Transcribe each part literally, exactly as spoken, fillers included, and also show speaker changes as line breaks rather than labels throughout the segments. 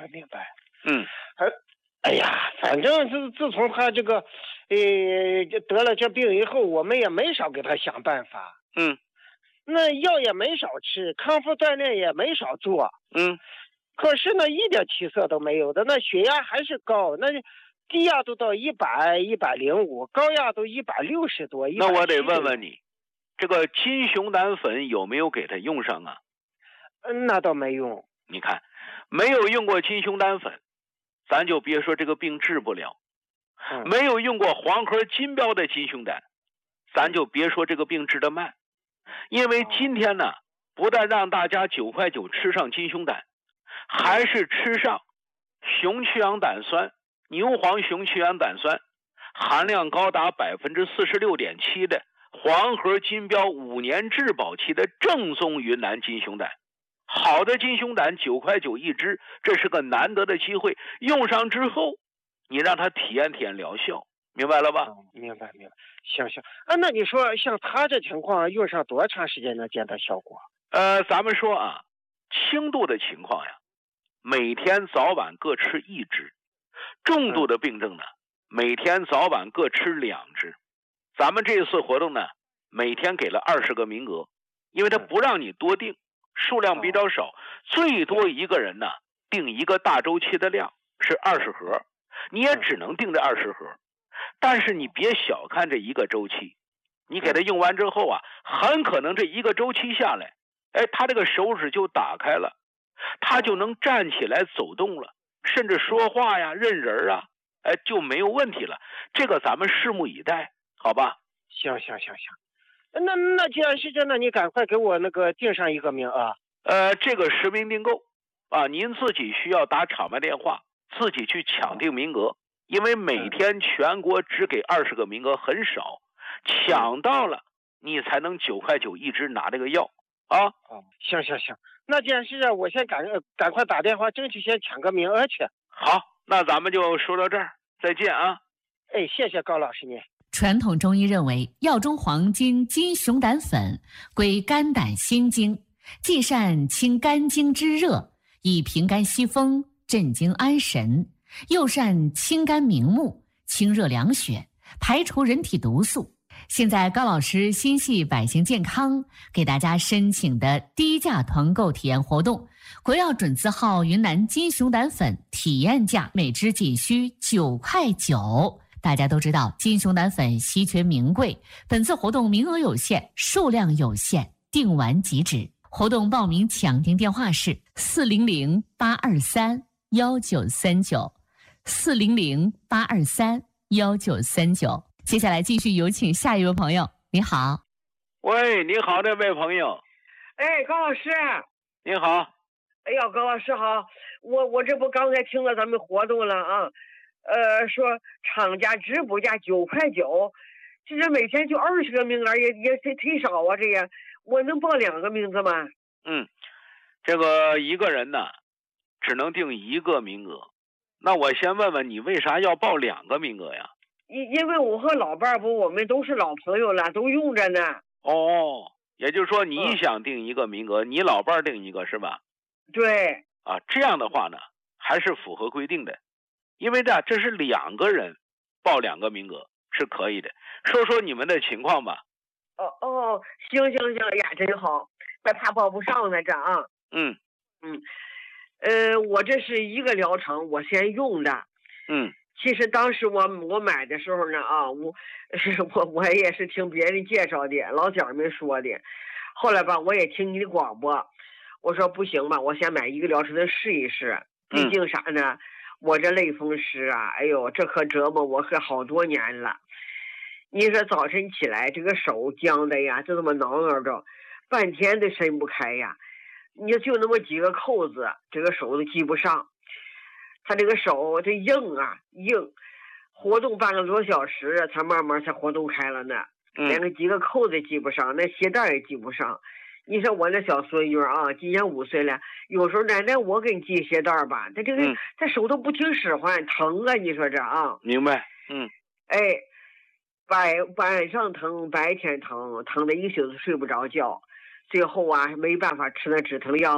白明白。
嗯，
哎，哎呀，反正自自从他这个，呃，得了这病以后，我们也没少给他想办法。
嗯，
那药也没少吃，康复锻炼也没少做。
嗯，
可是呢，一点起色都没有的，那血压还是高，那低压都到一百、一百零五，高压都一百六十多。
那我得问问你，这个金熊胆粉有没有给他用上啊？
嗯，那倒没用。
你看，没有用过金熊胆粉，咱就别说这个病治不了；
嗯、
没有用过黄河金标的金熊胆，咱就别说这个病治得慢。因为今天呢，不但让大家九块九吃上金熊胆，还是吃上熊去氧胆酸、牛黄熊去氧胆酸，含量高达百分之四十六点七的黄河金标五年质保期的正宗云南金熊胆。好的金熊胆九块九一支，这是个难得的机会。用上之后，你让他体验体验疗效，明白了吧？
嗯、明白明白。行行啊，那你说像他这情况，用上多长时间能见到效果？
呃，咱们说啊，轻度的情况呀，每天早晚各吃一支；重度的病症呢，每天早晚各吃两支。咱们这次活动呢，每天给了二十个名额，因为他不让你多订。数量比较少，最多一个人呢订一个大周期的量是二十盒，你也只能订这二十盒。但是你别小看这一个周期，你给他用完之后啊，很可能这一个周期下来，哎，他这个手指就打开了，他就能站起来走动了，甚至说话呀、认人啊，哎，就没有问题了。这个咱们拭目以待，好吧？
行行行行。那那既然是这样，那你赶快给我那个订上一个名额。
呃，这个实名订购啊，您自己需要打场外电话，自己去抢订名额，因为每天全国只给二十个名额，很少，抢到了你才能九块九一支拿这个药啊。
哦，行行行，那既然是这样，我先赶赶快打电话，争取先抢个名额去。
好，那咱们就说到这儿，再见啊。
哎，谢谢高老师您。
传统中医认为，药中黄金金熊胆粉归肝胆心经，既善清肝经之热，以平肝息风、镇惊安神，又善清肝明目、清热凉血，排除人体毒素。现在高老师心系百姓健康，给大家申请的低价团购体验活动，国药准字号云南金熊胆粉体验价每支仅需九块九。大家都知道金熊胆粉稀缺名贵，本次活动名额有限，数量有限，订完即止。活动报名抢订电话是四零零八二三幺九三九，四零零八二三幺九三九。接下来继续有请下一位朋友。你好。
喂，你好，这位朋友。
哎，高老师。
你好。
哎呀，高老师好，我我这不刚才听了咱们活动了啊。呃，说厂家直补价九块九，其实每天就二十个名额，也也忒忒少啊！这也，我能报两个名字吗？
嗯，这个一个人呢，只能定一个名额。那我先问问你，为啥要报两个名额呀？
因因为我和老伴儿不，我们都是老朋友了，都用着呢。
哦，也就是说你想定一个名额，嗯、你老伴儿定一个是吧？
对。
啊，这样的话呢，还是符合规定的。因为呢，这是两个人报两个名额是可以的。说说你们的情况吧。
哦哦，行行行呀，真好，别怕报不上呢这啊。
嗯
嗯，呃，我这是一个疗程，我先用的。
嗯，
其实当时我我买的时候呢啊，我是我我也是听别人介绍的，老家们说的。后来吧，我也听你的广播，我说不行吧，我先买一个疗程的试一试。毕竟啥呢？嗯，我这类风湿啊，哎呦，这可折磨我可好多年了。你说早晨起来，这个手僵的呀，就这么挠挠着，半天都伸不开呀。你就那么几个扣子，这个手都系不上。他这个手这硬啊硬，活动半个多小时才慢慢才活动开了呢。连个几个扣子系不上，那鞋带也系不上。你说我那小孙女啊，今年五岁了，有时候奶奶我给你系鞋带吧，他这个、嗯、他手都不听使唤，疼啊！你说这啊？
明白。嗯。
哎，白晚上疼，白天疼，疼的一宿都睡不着觉。最后啊，没办法吃那止疼药啊，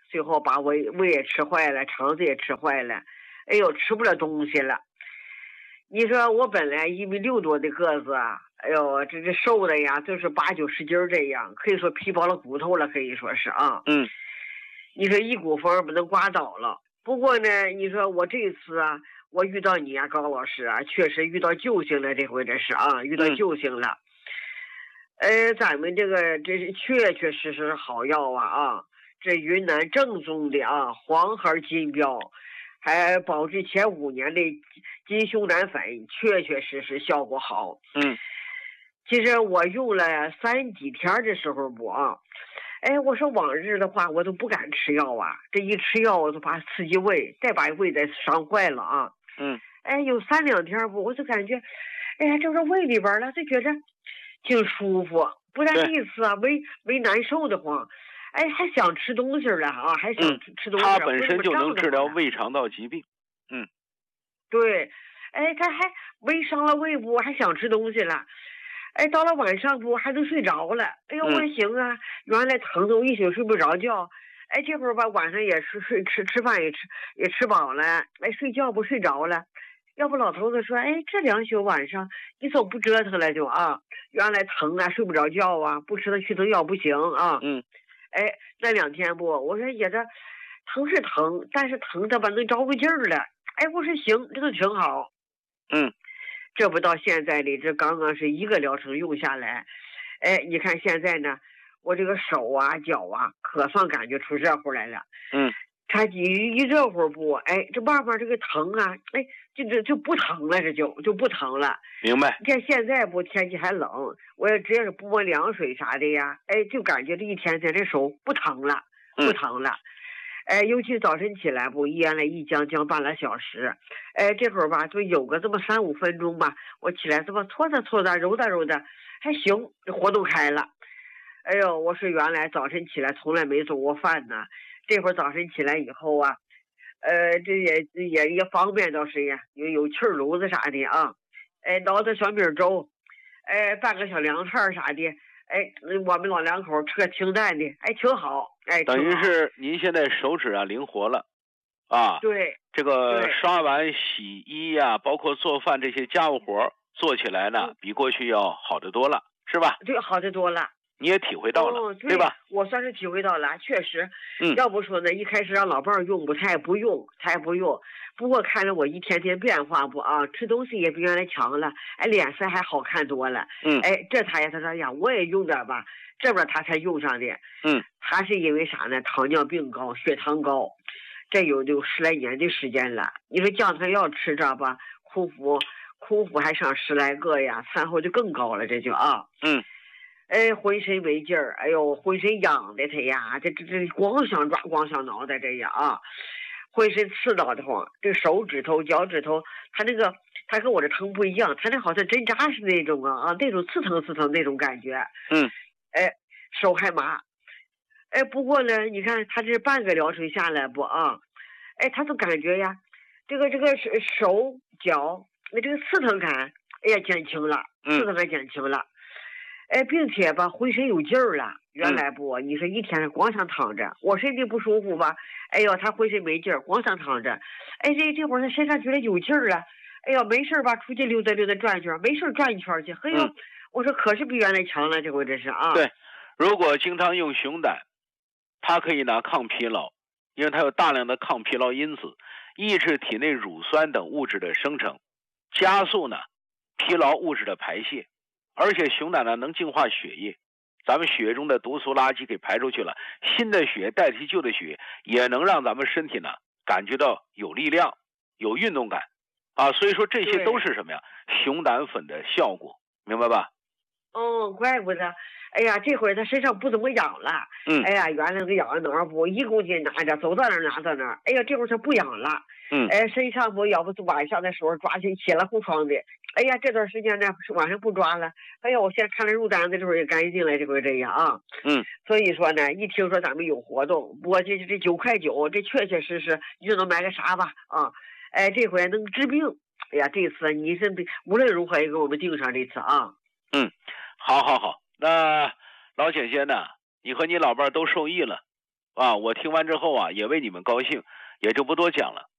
最后把胃胃也吃坏了，肠子也吃坏了，哎呦，吃不了东西了。你说我本来一米六多的个子啊，哎呦，这这瘦的呀，就是八九十斤这样，可以说皮包了骨头了，可以说是啊。
嗯。
你说一股风不能刮倒了。不过呢，你说我这次啊，我遇到你啊，高老师啊，确实遇到救星了，这回这是啊，遇到救星了。嗯、呃，咱们这个这是确确实实好药啊啊！这云南正宗的啊黄孩金标，还保质前五年的金熊胆粉，确确实实效果好。
嗯，
其实我用了三几天的时候不啊，哎，我说往日的话我都不敢吃药啊，这一吃药我就怕刺激胃，再把胃再伤坏了啊。
嗯，
哎，有三两天不，我就感觉，哎呀，就是胃里边了，就觉着挺舒服，不但这一次啊，胃胃难受的慌。哎，还想吃东西了啊，还想吃东西。
它本身就能治疗胃肠道疾病。嗯，
对，哎，他还胃伤了胃部，还想吃东西了。哎，到了晚上不还能睡着了？哎呦，我说行啊，原来疼的我一宿睡不着觉。哎，这会儿吧，晚上也吃睡吃吃饭也吃也吃饱了，哎，睡觉不睡着了。要不老头子说，哎，这两宿晚上你总不折腾了就啊？原来疼啊，睡不着觉啊，不吃那去疼药不行啊。
嗯。
哎，那两天不，我说也这疼是疼，但是疼的吧能着个劲儿了。哎，我说行，这个挺好。
嗯，
这不到现在的这刚刚是一个疗程用下来，哎，你看现在呢，我这个手啊脚啊可算感觉出热乎来了。
嗯，
它一一热乎不，哎，这慢慢这个疼啊，哎，就就就不疼了，这就就不疼了。
明白。
你看现在不天气还冷，我也只要是不摸凉水啥的呀，哎，就感觉这一天天这手不疼了，不疼了。嗯、哎，尤其早晨起来不，原来一将将半个小时，哎，这会儿吧就有个这么三五分钟吧，我起来这么搓着搓着揉达揉达，还行，活动开了。哎呦，我说原来早晨起来从来没做过饭呢，这会儿早晨起来以后啊，呃，这也也也方便倒是呀，有有气儿炉子啥的啊。哎，熬点小米粥，哎，拌个小凉菜啥的，哎，我们老两口吃个清淡的，哎，挺好，哎，
等于是您现在手指啊灵活了，啊，
对，
这个刷碗、洗衣呀、啊，包括做饭这些家务活做起来呢，比过去要好得多了，是吧？
对，好得多了。
你也体会到了，
哦、对,
对吧？
我算是体会到了，确实。
嗯。
要不说呢，一开始让老伴儿用不，他也不用，他也不用。不过看着我一天天变化不啊，吃东西也比原来强了，哎，脸色还好看多了。
嗯。
哎，这他也他说呀，我也用点吧，这边他才用上的。
嗯。
他是因为啥呢？糖尿病高，血糖高，这有有十来年的时间了。你说降糖药吃着吧，空腹空腹还上十来个呀，餐后就更高了，这就啊。
嗯。
哎，浑身没劲儿，哎呦，浑身痒的他呀，这这这光想抓，光想挠的这样啊，浑身刺挠的慌，这手指头、脚趾头，他那个他跟我这疼不一样，他那好像针扎似的那种啊啊，那种刺疼刺疼那种感觉。
嗯，
哎，手还麻，哎，不过呢，你看他这半个疗程下来不啊，哎，他就感觉呀，这个这个手脚那这个刺疼感，哎呀减轻了，刺疼感减轻了。嗯哎，并且吧，浑身有劲儿了。原来不，嗯、你说一天光想躺着，我身体不舒服吧？哎呦，他浑身没劲儿，光想躺着。哎，这这会儿他身上觉得有劲儿了。哎呦，没事吧？出去溜达溜达转圈，没事转一圈去。嘿呦，嗯、我说可是比原来强了，这回这是啊。
对，如果经常用熊胆，它可以呢抗疲劳，因为它有大量的抗疲劳因子，抑制体内乳酸等物质的生成，加速呢疲劳物质的排泄。而且熊胆呢能净化血液，咱们血中的毒素垃圾给排出去了，新的血代替旧的血，也能让咱们身体呢感觉到有力量、有运动感啊。所以说这些都是什么呀？熊胆粉的效果，明白吧？
哦，怪不得。哎呀，这会儿他身上不怎么痒了。
嗯。
哎呀，原来那个痒哪儿不一公斤拿着，走到哪儿拿到哪儿。哎呀，这会儿他不痒了。
嗯。
哎，身上不要不是晚上的时候抓起血了红霜的。哎呀，这段时间呢晚上不抓了。哎呀，我现在看了入单子这会儿也干净了，这会儿这样啊。
嗯。
所以说呢，一听说咱们有活动，不过这这九块九，这确确实实你就能买个啥吧啊？哎，这回能治病。哎呀，这次你是无论如何也给我们盯上这次啊。
嗯，好好好。那老姐姐呢？你和你老伴都受益了， 啊，我听完之后啊，也为你们高兴，也就不多讲了。